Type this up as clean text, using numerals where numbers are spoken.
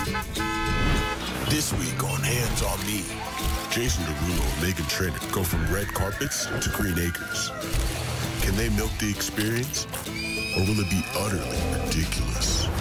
This week on Hands on Me, Jason Derulo and Meghan Trainor go from red carpets to green acres. Can they milk the experience, or will it be utterly ridiculous?